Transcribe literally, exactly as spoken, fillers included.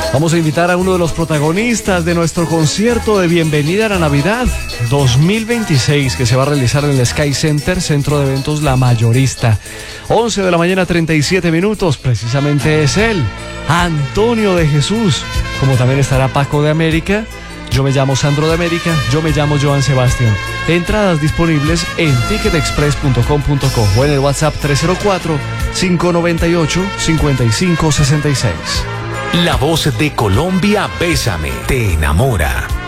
Vamos a invitar a uno de los protagonistas de nuestro concierto de bienvenida a la Navidad dos mil veintiséis, que se va a realizar en el Sky Center, Centro de Eventos La Mayorista. once de la mañana, treinta y siete minutos. Precisamente es él, Antonio de Jesús. Como también estará Paco de América. Yo me llamo Sandro de América. Yo me llamo Joan Sebastián. Entradas disponibles en ticket express punto com punto co o en el WhatsApp tres cero cuatro, cinco nueve ocho, cinco cinco seis seis. La voz de Colombia, Bésame, te enamora.